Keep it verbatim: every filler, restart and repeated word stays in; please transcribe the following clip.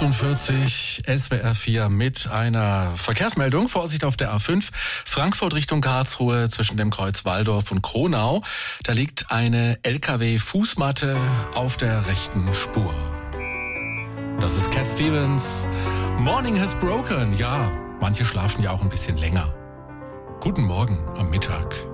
achtundvierzig, S W R vier mit einer Verkehrsmeldung. Vorsicht auf der A fünf, Frankfurt Richtung Karlsruhe zwischen dem Kreuz Walldorf und Kronau. Da liegt eine L K W-Fußmatte auf der rechten Spur. Das ist Cat Stevens. Morning has broken. Ja, manche schlafen ja auch ein bisschen länger. Guten Morgen am Mittag.